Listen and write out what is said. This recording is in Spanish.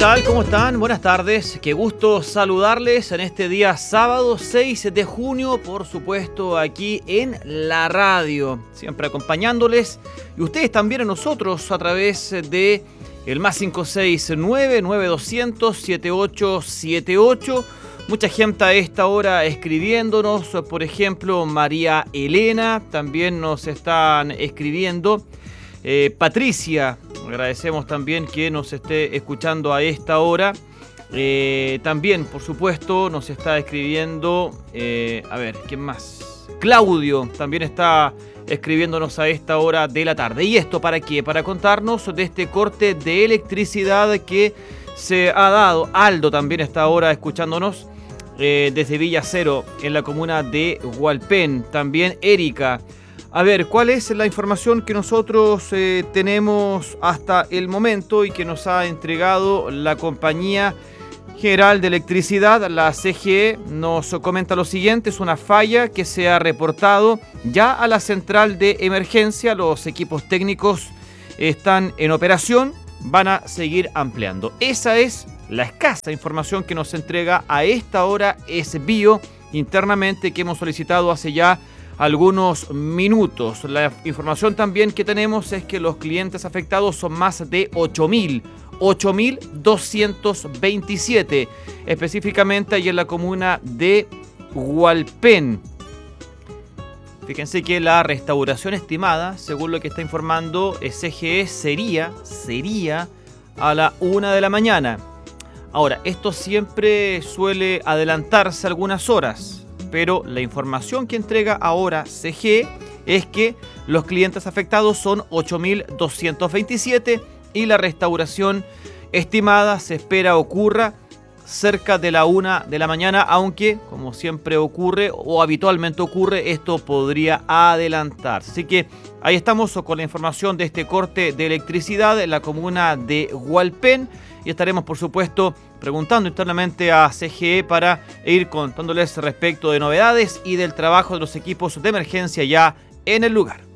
tal? ¿Cómo están? Buenas tardes. Qué gusto saludarles en este día sábado 6 de junio, por supuesto, aquí en la radio. Siempre acompañándoles y ustedes también a nosotros a través de el +569-9200-7878. Mucha gente a esta hora escribiéndonos, por ejemplo, María Elena también nos están escribiendo. Patricia, agradecemos también que nos esté escuchando a esta hora. También, por supuesto, nos está escribiendo, a ver, ¿quién más? Claudio también está escribiéndonos a esta hora de la tarde. ¿Y esto para qué? Para contarnos de este corte de electricidad que se ha dado. Aldo también está ahora escuchándonos desde Villa Cero, en la comuna de Hualpén. También Erika. A ver, ¿cuál es la información que nosotros tenemos hasta el momento y que nos ha entregado la Compañía General de Electricidad, la CGE? Nos comenta lo siguiente: es una falla que se ha reportado ya a la central de emergencia. Los equipos técnicos están en operación, van a seguir ampliando. Esa es la escasa información que nos entrega a esta hora SBio internamente, que hemos solicitado hace ya algunos minutos. La información también que tenemos es que los clientes afectados son más de 8.227, específicamente ahí en la comuna de Hualpén. Fíjense que la restauración estimada, según lo que está informando CGE, sería a la 1 de la mañana. Ahora, esto siempre suele adelantarse algunas horas, pero la información que entrega ahora CGE es que los clientes afectados son 8.227 y la restauración estimada se espera ocurra cerca de la 1 de la mañana, aunque, como siempre ocurre o habitualmente ocurre, esto podría adelantarse. Así que ahí estamos con la información de este corte de electricidad en la comuna de Hualpén y estaremos, por supuesto, preguntando internamente a CGE para ir contándoles respecto de novedades y del trabajo de los equipos de emergencia ya en el lugar.